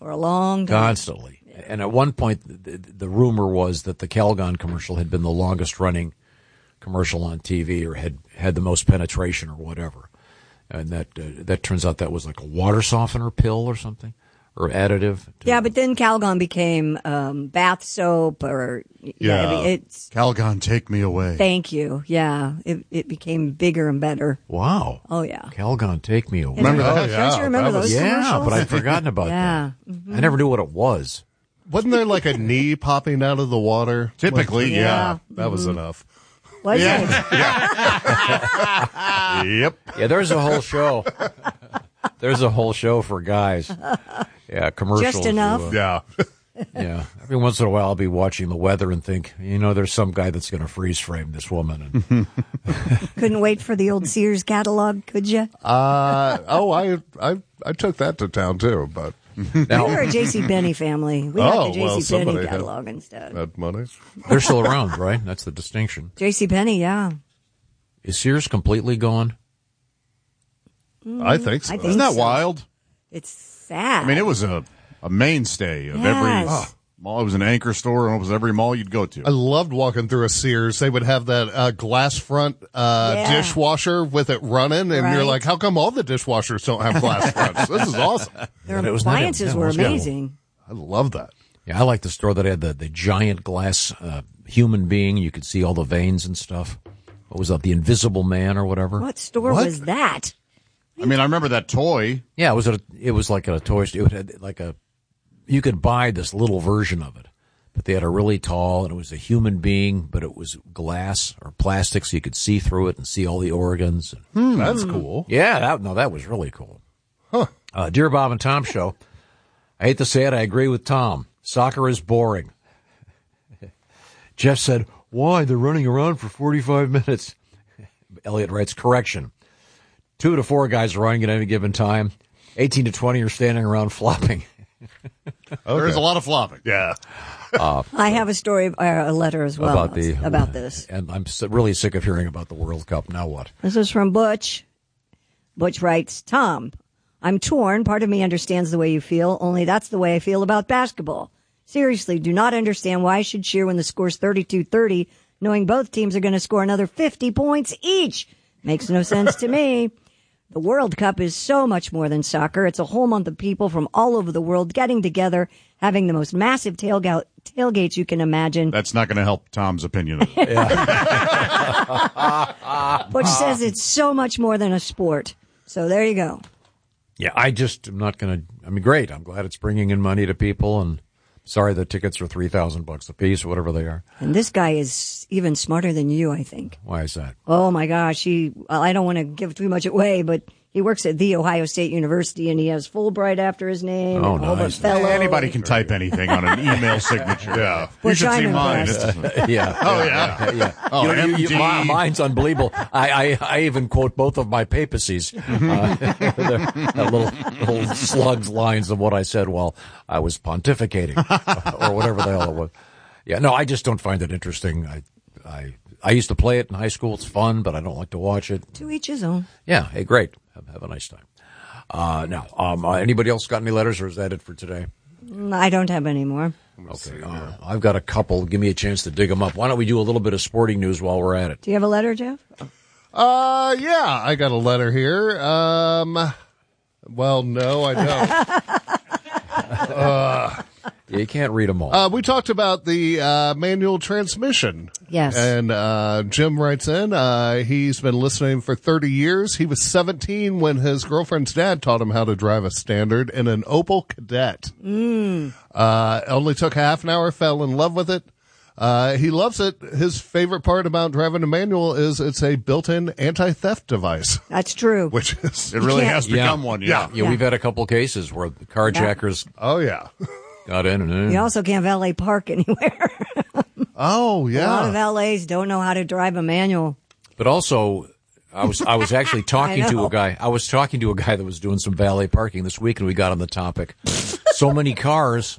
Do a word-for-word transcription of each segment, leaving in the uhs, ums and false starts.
For a long time. Constantly. Yeah. And at one point, the, the rumor was that the Calgon commercial had been the longest running commercial on T V, or had had the most penetration or whatever. And that uh, that turns out that was like a water softener pill or something, or additive. Yeah, but then Calgon became um, bath soap, or yeah, yeah. I mean, it's Calgon, take me away. Thank you. Yeah, it it became bigger and better. Wow. Oh yeah. Calgon, take me away. Remember that? Oh, yeah. Don't you remember That was- those Yeah, commercials? but I'd forgotten about yeah. that. Mm-hmm. I never knew what it was. Wasn't there like a knee popping out of the water? Typically, yeah. Yeah. That was enough. Was Yeah. it? Yep. Yeah, there's a whole show. There's a whole show for guys. Yeah, commercials. Just enough? uh, Yeah. Yeah. Every once in a while I'll be watching the weather and think, you know, there's some guy that's going to freeze frame this woman. And Couldn't wait for the old Sears catalog, could you? Uh, oh, I, I, I took that to town too, but We were a J C. Penney family. We Oh, had the well, J C. Penney somebody had- catalog instead. that money. they're still around, right? That's the distinction. J C. Penney, yeah. Is Sears completely gone? I think so. I think Isn't that so. wild? It's sad. I mean, it was a, a mainstay of Yes. every mall. It was an anchor store, and it was every mall you'd go to. I loved walking through a Sears. They would have that uh, glass front uh, Yeah. dishwasher with it running, and Right. you're like, how come all the dishwashers don't have glass fronts? This is awesome. Their Yeah, it was not- appliances yeah, it were was good. amazing. I love that. Yeah, I like the store that had the, the giant glass uh, human being. You could see all the veins and stuff. What was that, the Invisible Man or whatever? What store What? was that? I mean, I remember that toy. Yeah, it was a, it was like a toy store. It had like a, you could buy this little version of it, but they had a really tall, and it was a human being, but it was glass or plastic, so you could see through it and see all the organs. Hmm, that's cool. Yeah, that, no, that was really cool. Huh. Uh, Dear Bob and Tom Show, I hate to say it, I agree with Tom. Soccer is boring. Jeff said, why? They're running around for forty-five minutes. Elliot writes, correction. Two to four guys are running at any given time. eighteen to twenty are standing around flopping. There's a lot of flopping. Yeah. I have a story, uh, a letter as well about the about this. And I'm s- really sick of hearing about the World Cup. Now what? This is from Butch. Butch writes, Tom, I'm torn. Part of me understands the way you feel, only that's the way I feel about basketball. Seriously, do not understand why I should cheer when the score's thirty-two thirty, knowing both teams are going to score another fifty points each. Makes no sense to me. The World Cup is so much more than soccer. It's a whole month of people from all over the world getting together, having the most massive tailgate, tailgates you can imagine. That's not going to help Tom's opinion of it. Butch says it's so much more than a sport. So there you go. Yeah, I just am not going to. I mean, great. I'm glad it's bringing in money to people, and sorry the tickets are three thousand bucks a piece or whatever they are. And this guy is even smarter than you, I think. Why is that? Oh my gosh, he, well, I don't want to give too much away, but he works at The Ohio State University and he has Fulbright after his name. Oh, and all the nice. fellow. Anybody can type anything on an email signature. Yeah. You Which should I'm see mine. impressed. It's- Yeah. Oh, yeah. yeah. Oh, you know, you- you- M D. mi- mine's unbelievable. I, I, I even quote both of my papacies. Uh, the little, little slugs lines of what I said while I was pontificating or whatever the hell it was. Yeah, no, I just don't find it interesting. I, I, I used to play it in high school. It's fun, but I don't like to watch it. To each his own. Yeah. Hey, great. Have, have a nice time. Uh, now, um, uh, anybody else got any letters, or is that it for today? Mm, I don't have any more. Okay. Uh, I've got a couple. Give me a chance to dig them up. Why don't we do a little bit of sporting news while we're at it? Do you have a letter, Jeff? Uh, yeah, I got a letter here. Um, well, no, I don't. uh, Yeah, you can't read them all. uh, we talked about the uh, manual transmission. Yes. And uh, Jim writes in, uh, he's been listening for thirty years. He was seventeen when his girlfriend's dad taught him how to drive a Standard in an Opel Kadett. Mm. Uh, only took half an hour, fell in love with it. Uh, he loves it. His favorite part about driving a manual is it's a built-in anti-theft device, That's true. which is, It really can't- has Yeah. become one, yeah. yeah, we've had a couple cases where the carjackers oh, yeah. got in and You also can't valet park anywhere. Oh, A lot of yeah. valets don't know how to drive a manual. But also, I was I was actually talking I to know. a guy. I was talking to a guy that was doing some valet parking this week, and we got on the topic. So many cars.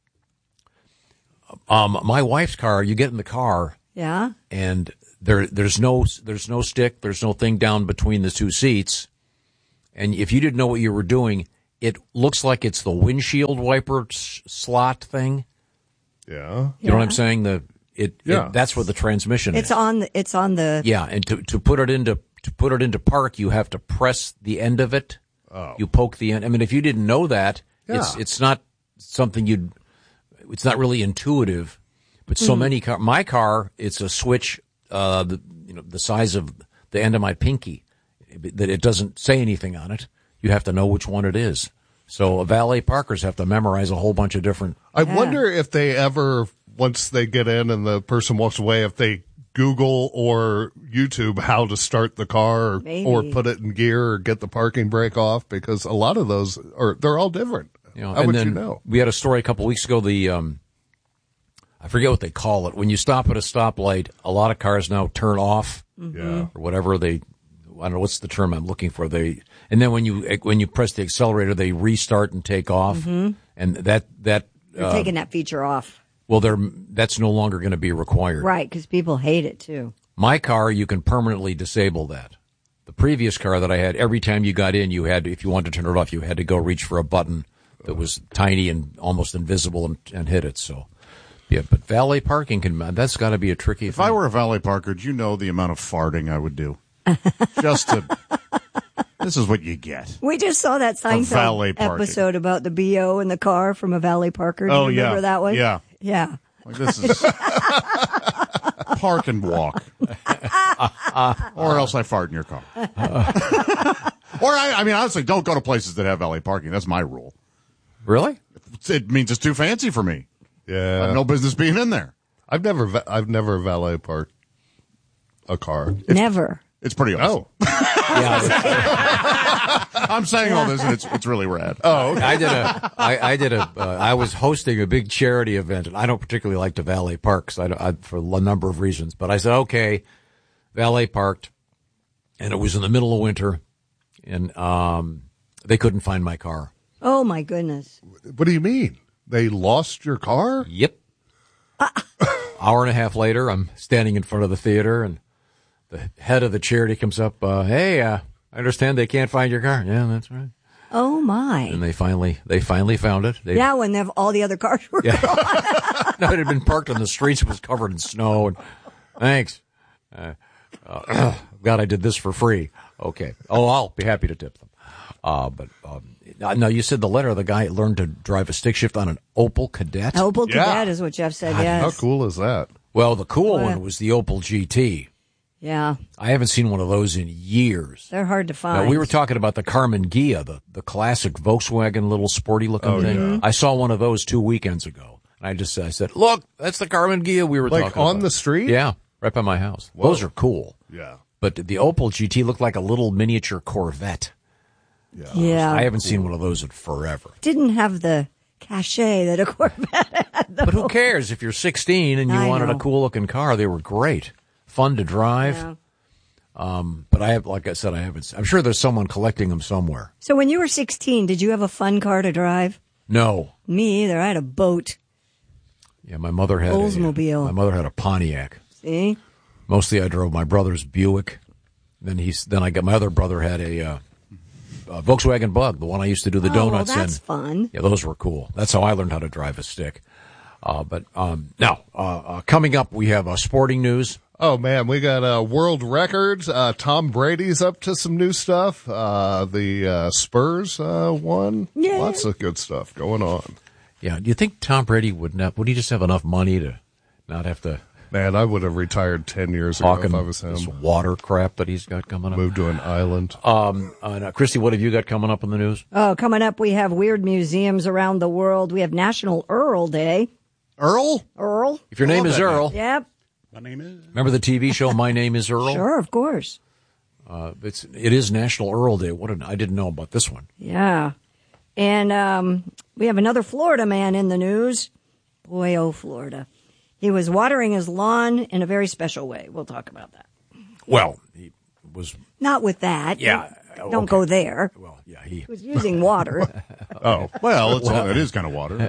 Um, my wife's car. You get in the car, Yeah? and there there's no there's no stick, there's no thing down between the two seats, and if you didn't know what you were doing, it looks like it's the windshield wiper s- slot thing. Yeah. You know what I'm saying? The it, Yeah. it that's where the transmission It's is. on. The, it's on the. Yeah, and to to put it into to put it into park, you have to press the end of it. Oh. You poke the end. I mean, if you didn't know that, it's Yeah. it's not something you'd. It's not really intuitive, but so many car. My car, it's a switch. Uh, the you know the size of the end of my pinky, that it doesn't say anything on it. You have to know which one it is. So valet parkers have to memorize a whole bunch of different. I wonder if they ever, once they get in and the person walks away, if they Google or YouTube how to start the car or, Maybe. or put it in gear or get the parking brake off, because a lot of those are, they're all different. You know, How and would then you know? we had a story a couple of weeks ago. The um, I forget what they call it. When you stop at a stoplight, a lot of cars now turn off Yeah. or whatever they. I don't know what's the term I'm looking for. They and then when you when you press the accelerator, they restart and take off, and that that They're uh, taking that feature off. well, they're that's no longer going to be required. Right, because people hate it too. My car, you can permanently disable that. The previous car that I had, every time you got in, you had, if you wanted to turn it off, you had to go reach for a button that was tiny and almost invisible and, and hit it. So, yeah, but valet parking can, that's got to be a tricky If thing. I were a valet parker, do you know the amount of farting I would do? Just to, this is what you get. We just saw that valet Seinfeld parking. episode about the B O in the car from a valet parker. Do Oh, you remember yeah. that one? Yeah. Yeah. Like this is park and walk, or else I fart in your car. Or I, I mean, honestly, don't go to places that have valet parking. That's my rule. Really? It means it's too fancy for me. I Yeah. have no business being in there. I've never, va- I've never valet parked a car. Never. It's pretty awesome. Oh, Yeah. I'm saying all this, and it's it's really rad. Oh, okay. I did a, I, I did a, uh, I was hosting a big charity event, and I don't particularly like to valet park 'cause I, don't- I, for a number of reasons. But I said, okay, valet parked, and it was in the middle of winter, and um, they couldn't find my car. Oh my goodness. what do you mean? They lost your car? Yep. Hour and a half later, I'm standing in front of the theater, and the head of the charity comes up. Uh, hey, uh, I understand they can't find your car. Yeah, that's right. Oh my. And they finally, they finally found it. They, Yeah, when they've, all the other cars were Yeah. No, it had been parked on the streets. It was covered in snow. And thanks. Uh, uh, God, I did this for free. Okay. Oh, I'll be happy to tip them. Uh, but um, no, you said the letter of the guy learned to drive a stick shift on an Opel Kadett. Opel Yeah. Kadett is what Jeff said. Yes. How cool is that? Well, the cool What? one was the Opel G T. Yeah, I haven't seen one of those in years. they're hard to find. Now, we were talking about the Carmen Ghia, the, the classic Volkswagen little sporty looking Oh, thing. yeah. I saw one of those two weekends ago. And I just I said, look, that's the Carmen Ghia we were Like talking on about. the street? Yeah, right by my house. Those are cool. Yeah. But the Opel G T looked like a little miniature Corvette. yeah, I haven't seen one of those in forever. didn't have the cachet that a Corvette had. Though. But who cares? If you're sixteen and you I wanted know. a cool looking car, they were great. Fun to drive. Yeah. Um, but I have, like I said, I haven't. I'm sure there's someone collecting them somewhere. So when you were sixteen, did you have a fun car to drive? No. Me either. I had a boat. Yeah, my mother had Oldsmobile. A, my mother had a Pontiac. See? Mostly, I drove my brother's Buick. Then he's. Then I got my other brother had a, uh, a Volkswagen Bug, the one I used to do the Oh, well, donuts that's in. fun. Yeah, those were cool. That's how I learned how to drive a stick. Uh, but um, now, uh, uh, coming up, we have uh, sporting news. Oh man, we got uh, world records. Uh, Tom Brady's up to some new stuff. Uh, the uh, Spurs uh, won. Yeah. Lots of good stuff going on. Yeah, do you think Tom Brady would not? Would he just have enough money to not have to Man, I would have retired ten years ago hawk if him I was this him. water crap that he's got coming up? Moved to an island. Um, uh, now, Christy, what have you got coming up in the news? Oh, coming up, we have weird museums around the world. We have National Earl Day. Earl? Earl? If your name love is that Earl, Yep. My name is. remember the T V show My Name Is Earl? Sure, of course. Uh, it's it is National Earl Day. What an, I didn't know about this one. Yeah. And um, we have another Florida man in the news. Boy, oh, Florida. He was watering his lawn in a very special way. We'll talk about that. Well, he was. Not with that. Yeah, Don't okay. go there. Well, yeah, he He was using water. Oh, well, it's, it is kind of water.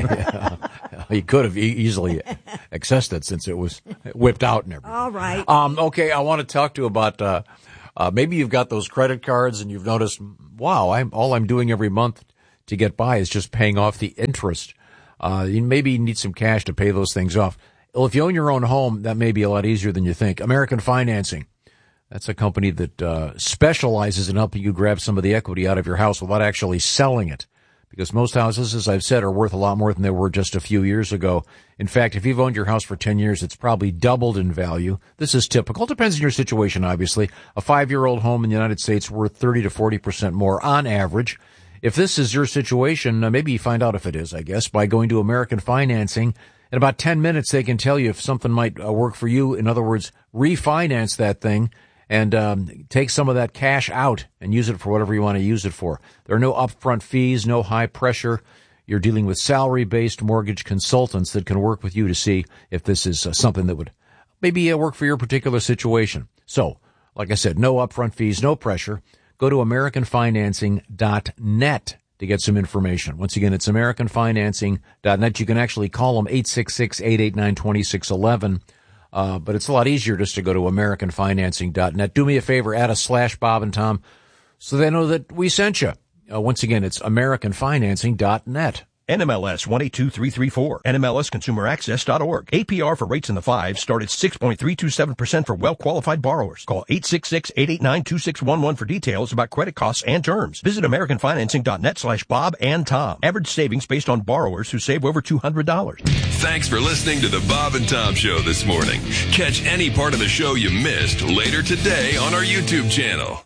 he could have e- easily accessed it since it was whipped out and everything. All right. Um, okay, I want to talk to you about uh, uh, maybe you've got those credit cards and you've noticed, wow, I'm all I'm doing every month to get by is just paying off the interest. Uh, you maybe need some cash to pay those things off. Well, if you own your own home, that may be a lot easier than you think. American Financing. That's a company that uh, specializes in helping you grab some of the equity out of your house without actually selling it. Because most houses, as I've said, are worth a lot more than they were just a few years ago. In fact, if you've owned your house for ten years, it's probably doubled in value. This is typical. Depends on your situation, obviously. A five-year-old home in the United States worth thirty to forty percent more on average. If this is your situation, uh, maybe you find out if it is, I guess, by going to American Financing. In about ten minutes, they can tell you if something might uh, work for you. In other words, refinance that thing and um, take some of that cash out and use it for whatever you want to use it for. There are no upfront fees, no high pressure. You're dealing with salary-based mortgage consultants that can work with you to see if this is uh, something that would maybe uh, work for your particular situation. So, like I said, no upfront fees, no pressure. Go to American Financing dot net to get some information. Once again, it's American Financing dot net. You can actually call them eight six six, eight eight nine, two six one one. Uh, but it's a lot easier just to go to American Financing dot net. Do me a favor, add a slash Bob and Tom so they know that we sent you. Uh, once again, it's American Financing dot net. N M L S one eight two three three four. N M L S consumer access dot org. A P R for rates in the fives start at six point three two seven percent for well-qualified borrowers. Call eight six six, eight eight nine, two six one one for details about credit costs and terms. Visit American Financing dot net slash Bob and Tom. Average savings based on borrowers who save over two hundred dollars. Thanks for listening to the Bob and Tom Show this morning. Catch any part of the show you missed later today on our YouTube channel.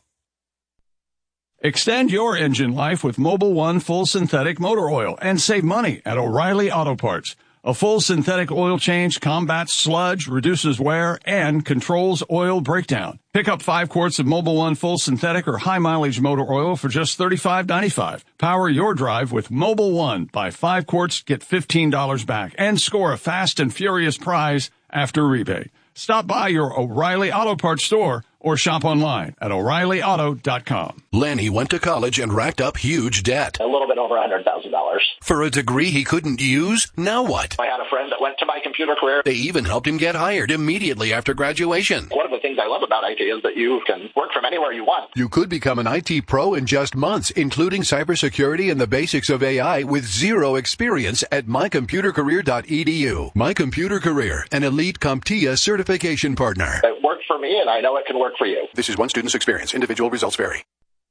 Extend your engine life with Mobil one full synthetic motor oil and save money at O'Reilly Auto Parts. A full synthetic oil change combats sludge, reduces wear, and controls oil breakdown. Pick up five quarts of Mobil one full synthetic or high mileage motor oil for just thirty-five ninety-five. Power your drive with Mobil one. Buy five quarts, get fifteen dollars back, and score a fast and furious prize after rebate. Stop by your O'Reilly Auto Parts store or shop online at O'Reilly Auto dot com. Lenny went to college and racked up huge debt. A little bit over one hundred thousand dollars. For a degree he couldn't use? Now what? I had a friend that went to My Computer Career. They even helped him get hired immediately after graduation. One of the things I love about I T is that you can work from anywhere you want. You could become an I T pro in just months, including cybersecurity and the basics of A I with zero experience at my computer career dot e d u. My Computer Career, an elite CompTIA certification partner. It worked for me, and I know it can work for you. This is one student's experience. Individual results vary.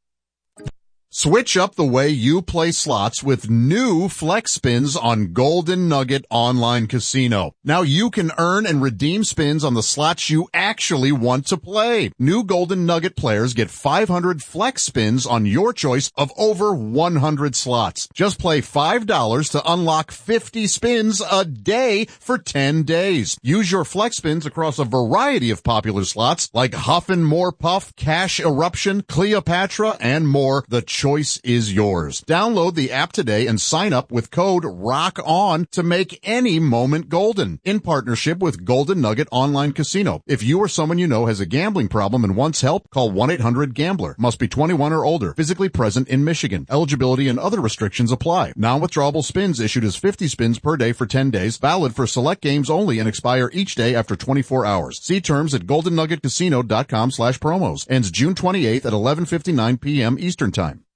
Switch up the way you play slots with new Flex Spins on Golden Nugget Online Casino. Now you can earn and redeem spins on the slots you actually want to play. New Golden Nugget players get five hundred Flex Spins on your choice of over one hundred slots. Just play five dollars to unlock fifty spins a day for ten days. Use your Flex Spins across a variety of popular slots like Huff and More Puff, Cash Eruption, Cleopatra, and more. The choice is yours. Download the app today and sign up with code ROCKON to make any moment golden. In partnership with Golden Nugget Online Casino. If you or someone you know has a gambling problem and wants help, call one eight hundred gambler. Must be twenty-one or older. Physically present in Michigan. Eligibility and other restrictions apply. Non-withdrawable spins issued as fifty spins per day for ten days. Valid for select games only and expire each day after twenty-four hours. See terms at golden nugget casino dot com slash promos. Ends June twenty-eighth at eleven fifty-nine p.m. Eastern Time.